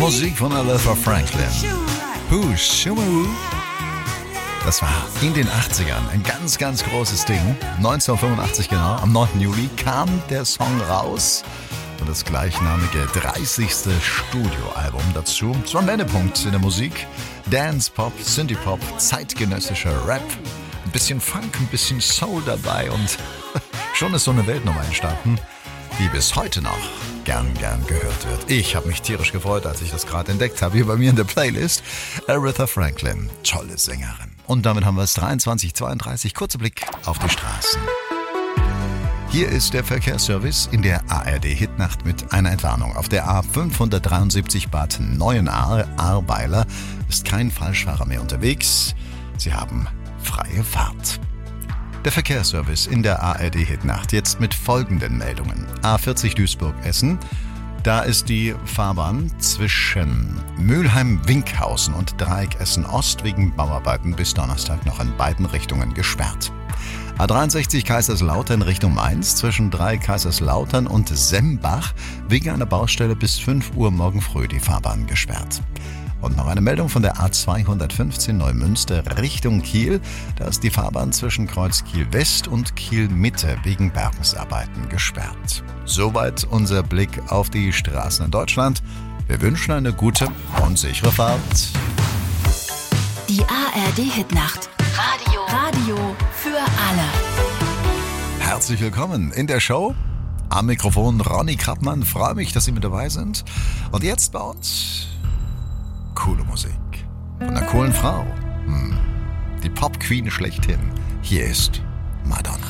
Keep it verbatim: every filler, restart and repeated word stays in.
Musik von Aretha Franklin. Who, Shumaroo? Das war in den achtzigern ein ganz, ganz großes Ding. neunzehnhundertfünfundachtzig genau, am neunten Juli kam der Song raus. Und das gleichnamige dreißigste Studioalbum dazu. Es war ein Wendepunkt in der Musik. Dance, Pop, Synthie-Pop, zeitgenössischer Rap. Ein bisschen Funk, ein bisschen Soul dabei und schon ist so eine Weltnummer entstanden, die bis heute noch gern, gern gehört wird. Ich habe mich tierisch gefreut, als ich das gerade entdeckt habe, hier bei mir in der Playlist. Aretha Franklin, tolle Sängerin. Und damit haben wir es dreiundzwanzig Uhr zweiunddreißig. Kurzer Blick auf die Straßen. Hier ist der Verkehrsservice in der A R D-Hitnacht mit einer Entwarnung. Auf der A fünfhundertdreiundsiebzig Bad Neuenahr-Ahrweiler ist kein Falschfahrer mehr unterwegs. Sie haben freie Fahrt. Der Verkehrsservice in der A R D-Hitnacht jetzt mit folgenden Meldungen. A vierzig Duisburg-Essen. Da ist die Fahrbahn zwischen Mülheim-Winkhausen und Dreieck Essen-Ost wegen Bauarbeiten bis Donnerstag noch in beiden Richtungen gesperrt. A dreiundsechzig Kaiserslautern Richtung Mainz zwischen Dreieck Kaiserslautern und Sembach wegen einer Baustelle bis fünf Uhr morgen früh die Fahrbahn gesperrt. Und noch eine Meldung von der A zweihundertfünfzehn Neumünster Richtung Kiel. Da ist die Fahrbahn zwischen Kreuz Kiel West und Kiel Mitte wegen Bergungsarbeiten gesperrt. Soweit unser Blick auf die Straßen in Deutschland. Wir wünschen eine gute und sichere Fahrt. Die A R D-Hitnacht. Radio. Radio für alle. Herzlich willkommen in der Show. Am Mikrofon Ronny Krappmann. Freue mich, dass Sie mit dabei sind. Und jetzt bei uns coole Musik. Von einer coolen Frau. Hm. Die Pop-Queen schlechthin. Hier ist Madonna.